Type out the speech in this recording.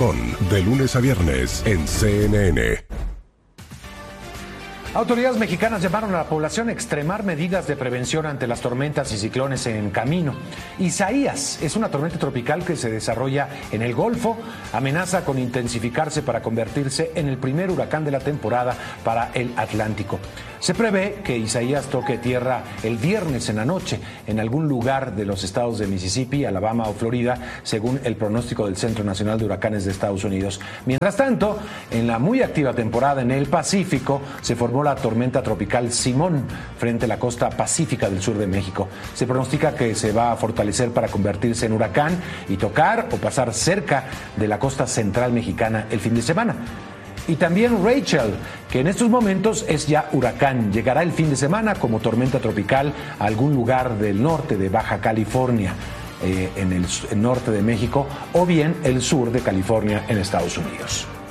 Chacón, de lunes a viernes en CNN. Autoridades mexicanas llamaron a la población a extremar medidas de prevención ante las tormentas y ciclones en camino. Isaías es una tormenta tropical que se desarrolla en el Golfo, amenaza con intensificarse para convertirse en el primer huracán de la temporada para el Atlántico. Se prevé que Isaías toque tierra el viernes en la noche en algún lugar de los estados de Mississippi, Alabama o Florida, según el pronóstico del Centro Nacional de Huracanes de Estados Unidos. Mientras tanto, en la muy activa temporada en el Pacífico, se formó la tormenta tropical Simón frente a la costa pacífica del sur de México. Se pronostica que se va a fortalecer para convertirse en huracán y tocar o pasar cerca de la costa central mexicana el fin de semana. Y también Rachel, que en estos momentos es ya huracán, llegará el fin de semana como tormenta tropical a algún lugar del norte de Baja California, en el norte de México, o bien el sur de California en Estados Unidos.